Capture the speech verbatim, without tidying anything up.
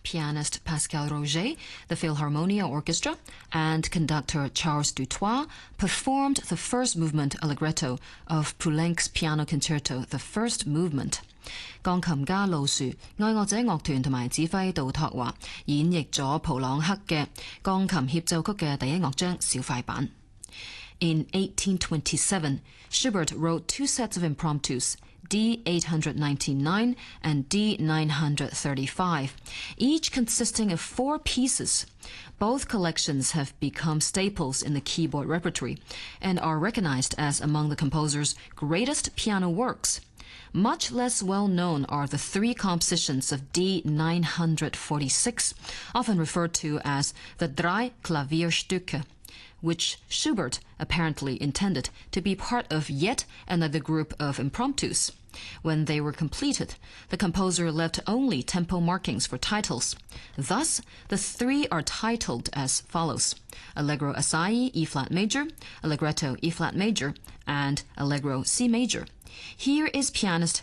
pianist Pascal Roger, the Philharmonia Orchestra, and conductor Charles Dutoit performed the first movement allegretto of Poulenc's Piano Concerto, the first movement. 鋼琴家路樹、愛樂者樂團同埋指揮杜托華演繹咗普朗克嘅鋼琴協奏曲嘅第一樂章小快板。In eighteen twenty-seven, Schubert wrote two sets of impromptus, D eight ninety-nine and D nine thirty-five, each consisting of four pieces. Both collections have become staples in the keyboard repertory and are recognized as among the composer's greatest piano works. Much less well known are the three compositions of D nine forty-six, often referred to as the Drei Klavierstücke, which Schubert apparently intended to be part of yet another group of impromptus. When they were completed, the composer left only tempo markings for titles. Thus, the three are titled as follows: Allegro assai E-flat major, Allegretto E-flat major, and Allegro C major. Here is pianist